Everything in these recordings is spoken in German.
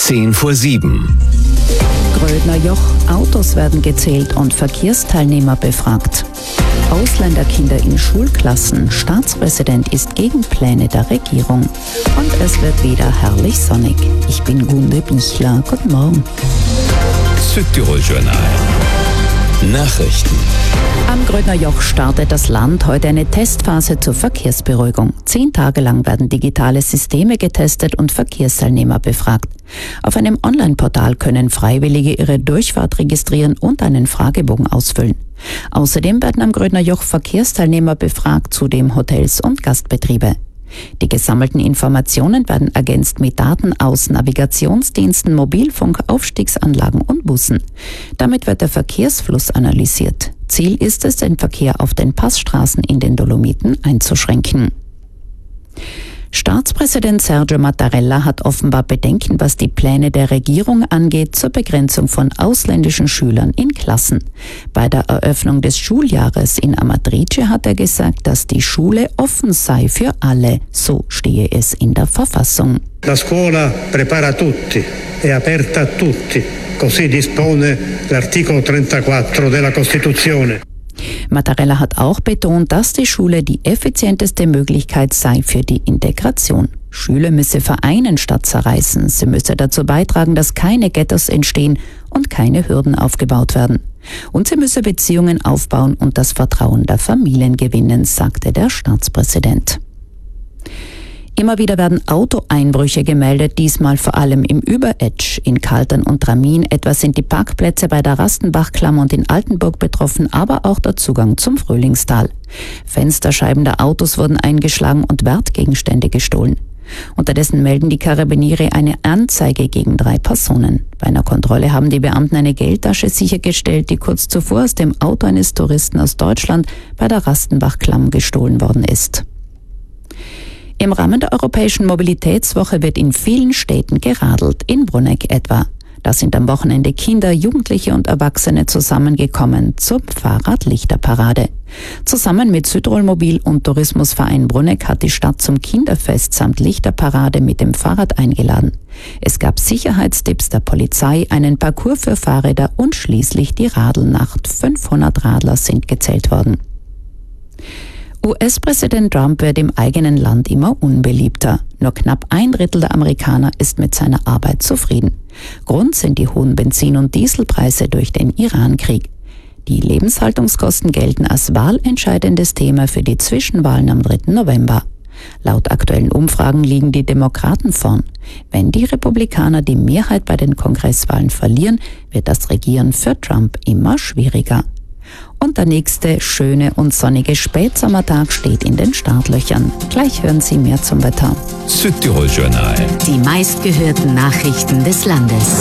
6:10. Grödner Joch, Autos werden gezählt und Verkehrsteilnehmer befragt. Ausländerkinder in Schulklassen, Staatspräsident ist gegen Pläne der Regierung. Und es wird wieder herrlich sonnig. Ich bin Gunde Bichler. Guten Morgen. Südtirol-Journal. Nachrichten. Am Grödner Joch startet das Land heute eine Testphase zur Verkehrsberuhigung. 10 Tage lang werden digitale Systeme getestet und Verkehrsteilnehmer befragt. Auf einem Online-Portal können Freiwillige ihre Durchfahrt registrieren und einen Fragebogen ausfüllen. Außerdem werden am Grödner Joch Verkehrsteilnehmer befragt, zudem Hotels und Gastbetriebe. Die gesammelten Informationen werden ergänzt mit Daten aus Navigationsdiensten, Mobilfunk, Aufstiegsanlagen und Bussen. Damit wird der Verkehrsfluss analysiert. Ziel ist es, den Verkehr auf den Passstraßen in den Dolomiten einzuschränken. Staatspräsident Sergio Mattarella hat offenbar Bedenken, was die Pläne der Regierung angeht, zur Begrenzung von ausländischen Schülern in Klassen. Bei der Eröffnung des Schuljahres in Amatrice hat er gesagt, dass die Schule offen sei für alle. So stehe es in der Verfassung. La scuola prepara tutti, è aperta a tutti, così dispone l'articolo 34 della Costituzione. Mattarella hat auch betont, dass die Schule die effizienteste Möglichkeit sei für die Integration. Schule müsse vereinen statt zerreißen. Sie müsse dazu beitragen, dass keine Ghettos entstehen und keine Hürden aufgebaut werden. Und sie müsse Beziehungen aufbauen und das Vertrauen der Familien gewinnen, sagte der Staatspräsident. Immer wieder werden Autoeinbrüche gemeldet, diesmal vor allem im Überetsch. In Kaltern und Tramin etwa sind die Parkplätze bei der Rastenbachklamm und in Altenburg betroffen, aber auch der Zugang zum Frühlingstal. Fensterscheiben der Autos wurden eingeschlagen und Wertgegenstände gestohlen. Unterdessen melden die Karabiniere eine Anzeige gegen 3 Personen. Bei einer Kontrolle haben die Beamten eine Geldtasche sichergestellt, die kurz zuvor aus dem Auto eines Touristen aus Deutschland bei der Rastenbachklamm gestohlen worden ist. Im Rahmen der Europäischen Mobilitätswoche wird in vielen Städten geradelt, in Bruneck etwa. Da sind am Wochenende Kinder, Jugendliche und Erwachsene zusammengekommen zur Fahrradlichterparade. Zusammen mit Südtirol Mobil und Tourismusverein Bruneck hat die Stadt zum Kinderfest samt Lichterparade mit dem Fahrrad eingeladen. Es gab Sicherheitstipps der Polizei, einen Parcours für Fahrräder und schließlich die Radelnacht. 500 Radler sind gezählt worden. US-Präsident Trump wird im eigenen Land immer unbeliebter. Nur knapp 1/3 der Amerikaner ist mit seiner Arbeit zufrieden. Grund sind die hohen Benzin- und Dieselpreise durch den Iran-Krieg. Die Lebenshaltungskosten gelten als wahlentscheidendes Thema für die Zwischenwahlen am 3. November. Laut aktuellen Umfragen liegen die Demokraten vorn. Wenn die Republikaner die Mehrheit bei den Kongresswahlen verlieren, wird das Regieren für Trump immer schwieriger. Und der nächste schöne und sonnige Spätsommertag steht in den Startlöchern. Gleich hören Sie mehr zum Wetter. Südtirol-Journal. Die meistgehörten Nachrichten des Landes.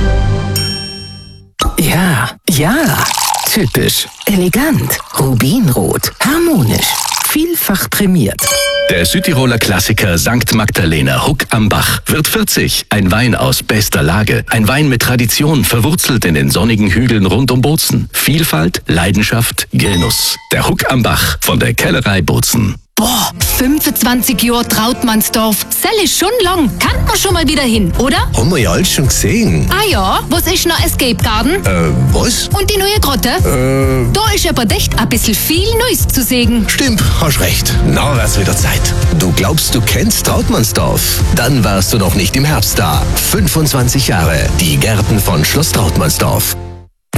Ja, typisch, elegant, rubinrot, harmonisch, vielfach prämiert. Der Südtiroler Klassiker St. Magdalena Huck am Bach wird 40. Ein Wein aus bester Lage. Ein Wein mit Tradition, verwurzelt in den sonnigen Hügeln rund um Bozen. Vielfalt, Leidenschaft, Genuss. Der Huck am Bach von der Kellerei Bozen. Boah, 25 Jahre Trautmannsdorf. Sell ist schon lang. Kann man schon mal wieder hin, oder? Haben wir ja alles schon gesehen. Ah ja, was ist noch Escape Garden? Was? Und die neue Grotte? Da ist aber echt ein bisschen viel Neues zu sehen. Stimmt, hast recht. Na, wär's wieder Zeit. Du glaubst, du kennst Trautmannsdorf? Dann warst du noch nicht im Herbst da. 25 Jahre. Die Gärten von Schloss Trautmannsdorf.